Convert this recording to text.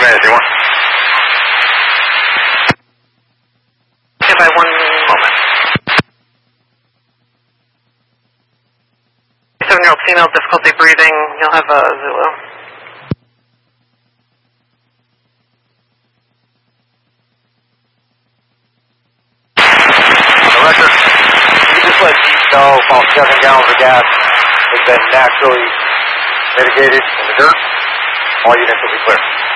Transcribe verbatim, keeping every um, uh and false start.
minutes, you want? Okay, by one moment. seven-year-old female, difficulty breathing. You'll have a Zulu. On the record, you just let Chief know about seven gallons of gas has been naturally mitigated in the dirt. All units will be clear.